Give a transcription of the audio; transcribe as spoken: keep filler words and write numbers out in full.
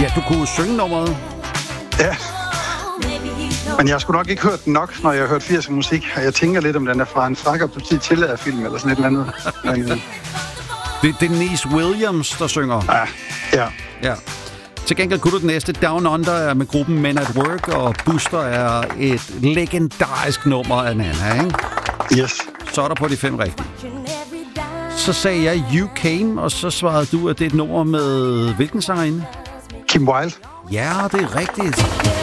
Ja, du kunne synge nummeret. Ja. Men jeg har sgu nok ikke hørt den nok, når jeg har hørt firserne musik. Jeg tænker lidt, om den er fra en Frakker på tid tillader film eller sådan et eller andet. Men, det, det er Niece Williams, der synger. Ja, ja. Ja. Til gengæld kunne du den næste. Down Under er med gruppen Men at Work, og Buster er et legendarisk nummer af Nana, ikke? Yes. Så er der på de fem rigtige. Så sagde jeg You Came, og så svarede du, at det er et nummer med hvilken sangerinde? Kim Wilde. Ja, det er rigtigt.